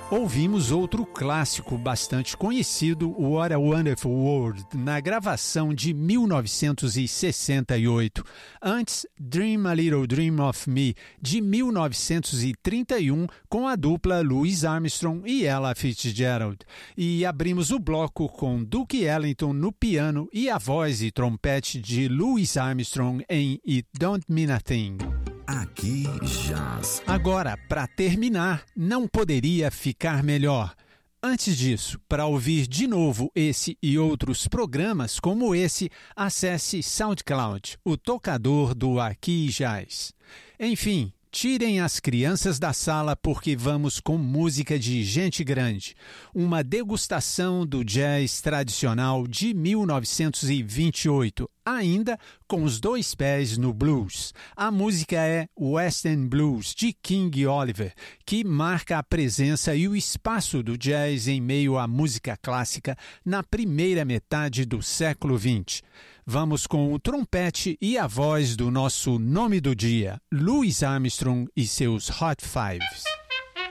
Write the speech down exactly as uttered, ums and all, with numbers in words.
Ouvimos outro clássico bastante conhecido, What a Wonderful World, na gravação de mil novecentos e sessenta e oito. Antes, Dream a Little Dream of Me, de mil novecentos e trinta e um, com a dupla Louis Armstrong e Ella Fitzgerald. E abrimos o bloco com Duke Ellington no piano e a voz e trompete de Louis Armstrong em It Don't Mean a Thing. Aqui Jazz. Agora, para terminar, não poderia ficar melhor. Antes disso, para ouvir de novo esse e outros programas como esse, acesse SoundCloud, o tocador do Aqui Jazz. Enfim, tirem as crianças da sala porque vamos com música de gente grande. Uma degustação do jazz tradicional de mil novecentos e vinte e oito, ainda com os dois pés no blues. A música é Western Blues, de King Oliver, que marca a presença e o espaço do jazz em meio à música clássica na primeira metade do século vinte. Vamos com o trompete e a voz do nosso nome do dia, Louis Armstrong e seus Hot Fives.